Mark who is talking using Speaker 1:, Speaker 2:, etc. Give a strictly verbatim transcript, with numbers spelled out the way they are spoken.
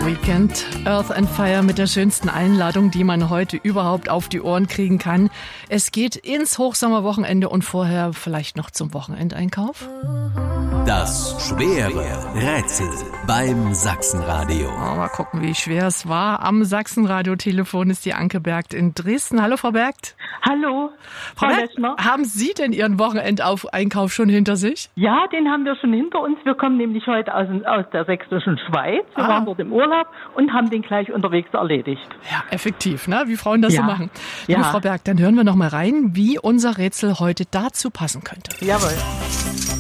Speaker 1: Weekend, Earth and Fire mit der schönsten Einladung, die man heute überhaupt auf die Ohren kriegen kann. Es geht ins Hochsommerwochenende und vorher vielleicht noch zum Wochenendeinkauf.
Speaker 2: Das schwere Rätsel beim Sachsenradio.
Speaker 1: Oh, mal gucken, wie schwer es war. Am Sachsenradio-Telefon ist die Anke Bergt in Dresden. Hallo, Frau Bergt.
Speaker 3: Hallo,
Speaker 1: Frau Bergt, haben Sie denn Ihren Wochenendeinkauf schon hinter sich?
Speaker 3: Ja, den haben wir schon hinter uns. Wir kommen nämlich heute aus, aus der sächsischen Schweiz. Wir ah. waren dort im Urlaub und haben den gleich unterwegs erledigt.
Speaker 1: Ja, effektiv, ne? Wie Frauen das
Speaker 3: ja.
Speaker 1: so machen. Liebe
Speaker 3: Ja.
Speaker 1: Frau Bergt, dann hören wir noch mal rein, wie unser Rätsel heute dazu passen könnte.
Speaker 3: Jawohl.